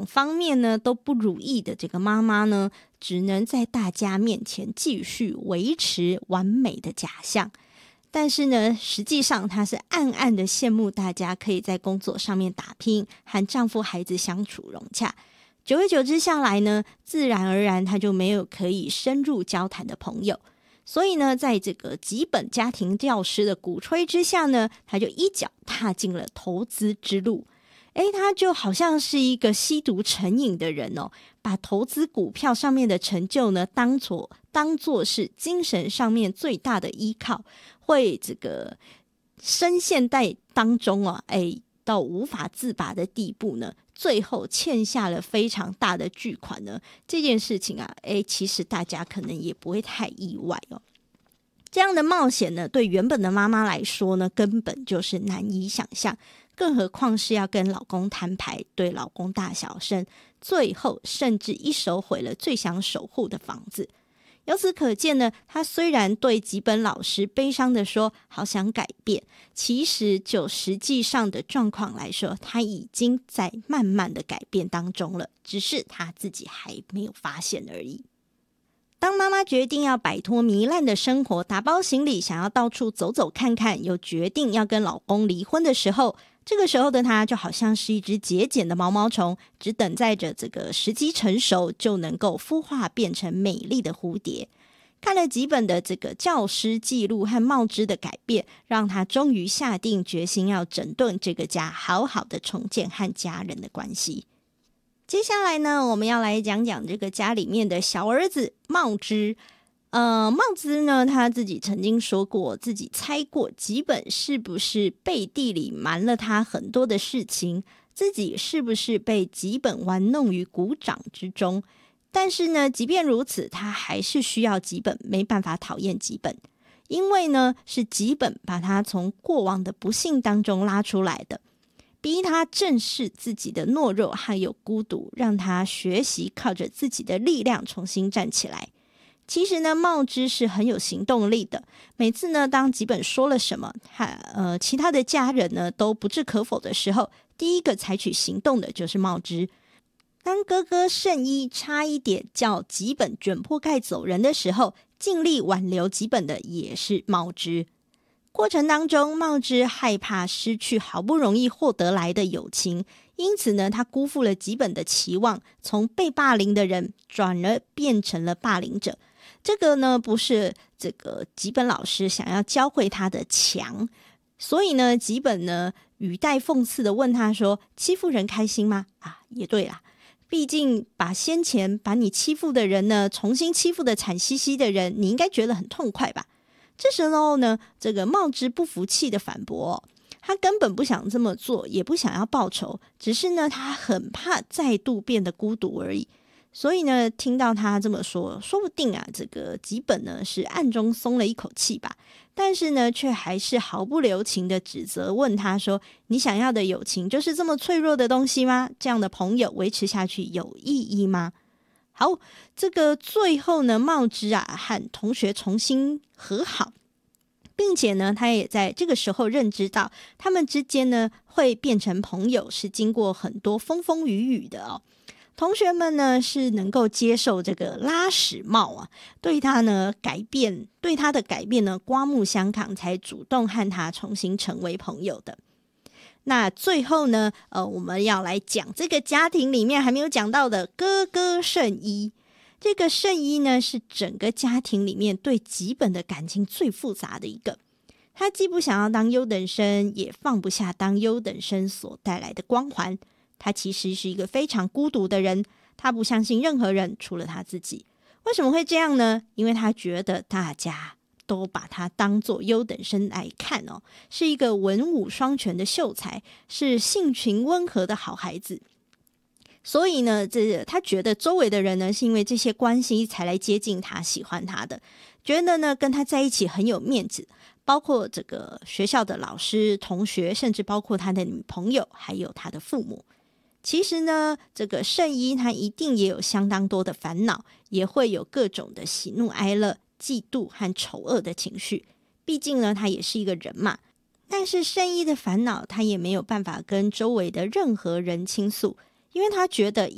方面呢都不如意的这个妈妈呢，只能在大家面前继续维持完美的假象。但是呢，实际上她是暗暗的羡慕大家可以在工作上面打拼，和丈夫孩子相处融洽。久而久之下来呢，自然而然她就没有可以深入交谈的朋友。所以呢，在这个几本家庭教师的鼓吹之下呢，她就一脚踏进了投资之路。他就好像是一个吸毒成瘾的人哦，把投资股票上面的成就呢，当作是精神上面最大的依靠，会这个深陷在当中哦，到无法自拔的地步呢，最后欠下了非常大的巨款呢。这件事情啊，其实大家可能也不会太意外哦。这样的冒险呢，对原本的妈妈来说呢，根本就是难以想象。更何况是要跟老公摊牌，对老公大小声，最后甚至一手毁了最想守护的房子。由此可见呢，她虽然对吉本老师悲伤的说好想改变，其实就实际上的状况来说，她已经在慢慢的改变当中了，只是她自己还没有发现而已。当妈妈决定要摆脱糜烂的生活，打包行李想要到处走走看看，又决定要跟老公离婚的时候，这个时候的她就好像是一只节俭的毛毛虫，只等待着这个时机成熟，就能够孵化变成美丽的蝴蝶。看了几本的这个教师记录和茂枝的改变，让她终于下定决心要整顿这个家，好好的重建和家人的关系。接下来呢，我们要来讲讲这个家里面的小儿子茂枝。茂枝呢，他自己曾经说过，自己猜过吉本是不是背地里瞒了他很多的事情，自己是不是被吉本玩弄于股掌之中。但是呢，即便如此，他还是需要吉本，没办法讨厌吉本，因为呢，是吉本把他从过往的不幸当中拉出来的，逼他正视自己的懦弱还有孤独，让他学习靠着自己的力量重新站起来。其实呢，茂枝是很有行动力的。每次呢，当吉本说了什么，其他的家人呢都不置可否的时候，第一个采取行动的就是茂枝。当哥哥圣一差一点叫吉本卷铺盖走人的时候，尽力挽留吉本的也是茂枝。过程当中，茂枝害怕失去好不容易获得来的友情，因此呢，他辜负了吉本的期望，从被霸凌的人转而变成了霸凌者。这个呢，不是这个吉本老师想要教会他的强，所以呢，吉本呢语带讽刺的问他说：“欺负人开心吗？”也对啦，毕竟把先前把你欺负的人呢，重新欺负的惨兮兮的人，你应该觉得很痛快吧？这时候呢，这个茂枝不服气的反驳，他根本不想这么做，也不想要报仇，只是呢，他很怕再度变得孤独而已。所以呢，听到他这么说，说不定啊，这个吉本呢是暗中松了一口气吧，但是呢，却还是毫不留情的指责，问他说：“你想要的友情就是这么脆弱的东西吗？这样的朋友维持下去有意义吗？”好，这个最后呢，茂枝和同学重新和好，并且呢，他也在这个时候认知到，他们之间呢会变成朋友，是经过很多风风雨雨的哦。同学们呢是能够接受这个拉屎帽对他的改变呢刮目相看，才主动和他重新成为朋友的。那最后呢，我们要来讲这个家庭里面还没有讲到的哥哥圣一。这个圣一呢，是整个家庭里面对吉本的感情最复杂的一个。他既不想要当优等生，也放不下当优等生所带来的光环。他其实是一个非常孤独的人，他不相信任何人，除了他自己。为什么会这样呢？因为他觉得大家都把他当作优等生来看哦，是一个文武双全的秀才，是性情温和的好孩子。所以呢，他觉得周围的人呢，是因为这些关系才来接近他、喜欢他的，觉得呢跟他在一起很有面子，包括这个学校的老师、同学，甚至包括他的女朋友，还有他的父母。其实呢，这个圣一他一定也有相当多的烦恼，也会有各种的喜怒哀乐、嫉妒和丑恶的情绪。毕竟呢，他也是一个人嘛。但是圣一的烦恼，他也没有办法跟周围的任何人倾诉，因为他觉得